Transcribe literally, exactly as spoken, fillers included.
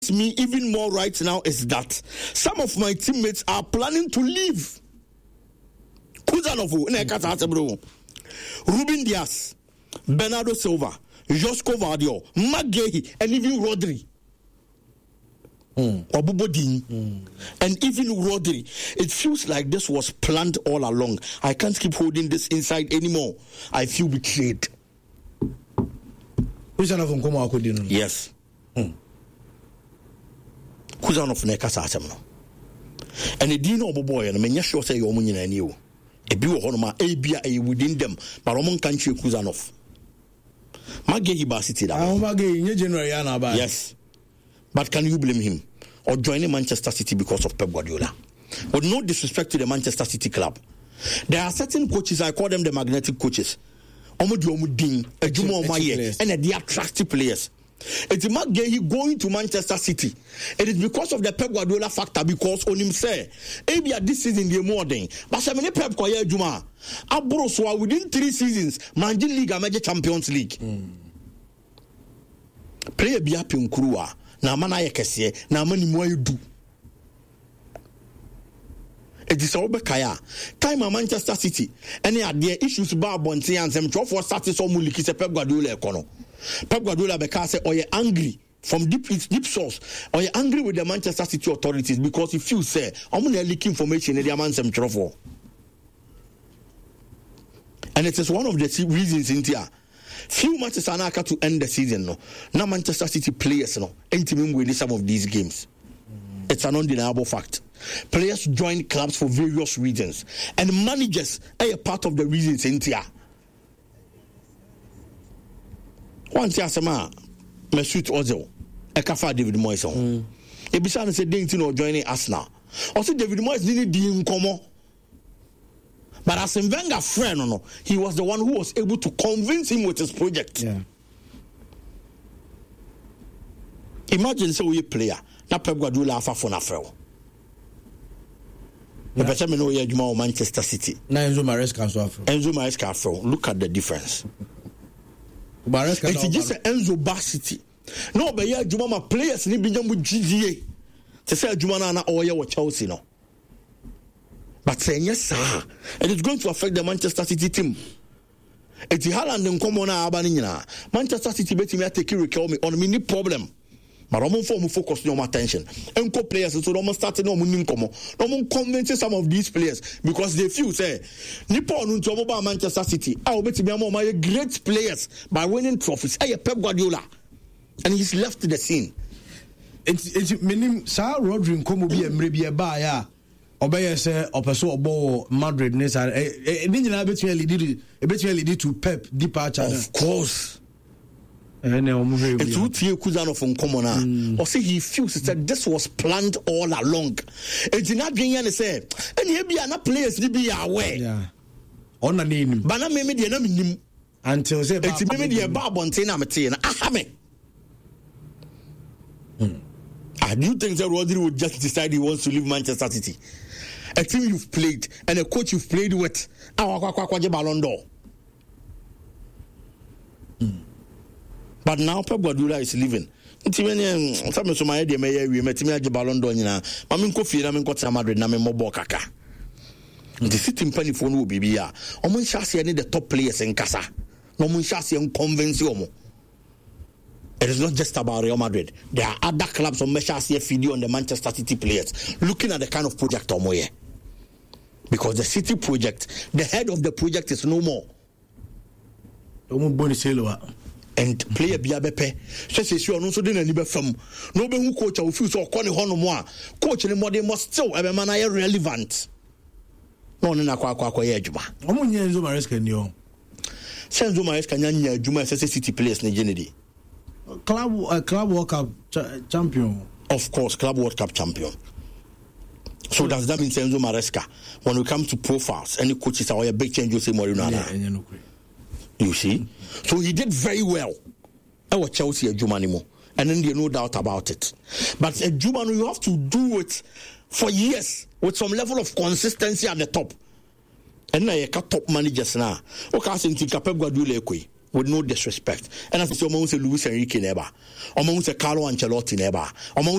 me even more right now is that some of my teammates are planning to leave. Kuzanovu, Ruben Dias, Bernardo Silva, Josko Vardio, Maguire, and even Rodri. Mm. Mm. And even Rodri. It feels like this was planned all along. I can't keep holding this inside anymore. I feel betrayed. Yes. Mm. Kuzanovu nekasa asemno. And the dino boy and menya sure say your money and you. A bill honoma a bia a within them, but Roman country Kuzanov. Magehi Basiti. Yes. But can you blame him or joining Manchester City because of Pep Guardiola? With no disrespect to the Manchester City club, there are certain coaches, I call them the magnetic coaches. Omodu Omudin, Ejumo Omaye, and the attractive players. It's Magehi going to Manchester City. It is because of the Pep Guardiola factor, because on him say, maybe at this season the more than but Samene Pep Koye Juma. Abroswa within three seasons, Manji League and Major Champions League. Mm. Player be happy in Kurua. Na mana yekese, na mani mo you do. It is all Bekaya. Time at Manchester City. Any idea issues about Bonti and some twelve for status or Muliki se Pep Guardiola ekono. Pep Guardiola beka say or you angry from deep deep source or you angry with the Manchester City authorities because he feels say I'm only leaking information in the man some twelve. And it is one of the reasons in here. Few matches are not to end the season. No, now Manchester City players no ain't even winning some of these games. Mm. It's an undeniable fact. Players join clubs for various reasons, and managers are a part of the reasons in here. One thing I say, Mesut Ozil, Ekafa David Moyes on. Ebisa say they no joining Arsenal. Also David Moyes didn't do in common. But as a Wenger friend, no, no, he was the one who was able to convince him with his project. Yeah. Imagine so we player. Na Pep Guardiola afa for na frel. The better me know you Juma Manchester City. Na Enzo Maresca so afro. Enzo Maresca afro. Look at the difference. Maresca. It's just Enzo Bar City. No, but yeah, Juma my players ni bi jamu G G A. Te say Juma na na oye wa Chelsea no. But saying yes, sir, it is going to affect the Manchester City team. It's Haaland and Komona Abanina. Manchester City bet me take you me on mini problem. But I'm for focus on my attention. And co players so don't start no money come. No convince some of these players because they feel say Nippon to about Manchester City. I will bet me more my great players by winning trophies. Hey, Pep Guardiola, and he's left the scene. It's it's meaning Sir Rodri come be a maybe a buyer. Obey say opeso obo Madrid ne sa e ni nyina betwe lead e betwe lead to Pep departure. Of course. And it's what he Kuzanov from Common. Or say he feels that this was planned all along. And you not being say, and here be an players to be aware. Yeah. On a name. But I made the name until say it's maybe the Barbontina Matina. Ahame. I do think that Rodri would just decide he wants to leave Manchester City. A team you've played and a coach you've played with. Ballon d'Or. Mm. But now Pep Guardiola is leaving. Some of my idea may we met me at Ballon d'Or. Mamin Kofi, Namin Kota Madrid, Namin Mobo Kaka. The sitting penny phone will be here. Omun Shasi need the top players in Casa. No Mun Shasi and convince you. It is not just about Real Madrid. There are other clubs on Meshasi video on the Manchester City players looking at the kind of project Omoye. Because the City project, the head of the project is no more. And player Biabepe, says you are also doing any from no be who coach or fuse or Connie Honomoa. Coach in the modern must still have a man relevant. No, no, no, no, no, Juma. Omunyenzo Maresca nyo. Senzo Maresca nyanya Juma says City players in Genedy. Club uh, Club World Cup ch- champion. Of course, Club World Cup champion. So does that mean Enzo Maresca? When we come to profiles, any coaches are a big change. You say Mourinho. Yeah, you see, mm-hmm. So he did very well. I was Chelsea at Jumanimo, and then there's no doubt about it. But at Jumano, you have to do it for years with some level of consistency at the top. And now you got top managers now. Okay, I think Pep Guardiola ekwe. with no disrespect. And as someone say Luis Enrique never, or say Carlo Ancelotti never, or